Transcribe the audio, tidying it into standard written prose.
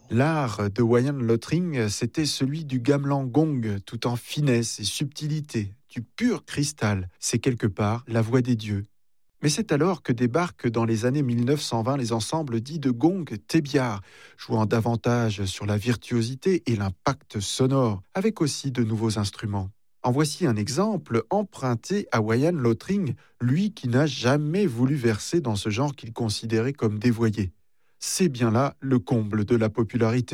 L'art de Wayan Lothring, c'était celui du gamelan gong, tout en finesse et subtilité, du pur cristal. C'est quelque part la voix des dieux. Mais c'est alors que débarquent dans les années 1920 les ensembles dits de gong Tebiar, jouant davantage sur la virtuosité et l'impact sonore, avec aussi de nouveaux instruments. En voici un exemple emprunté à Wayan Lothring, lui qui n'a jamais voulu verser dans ce genre qu'il considérait comme dévoyé. C'est bien là le comble de la popularité.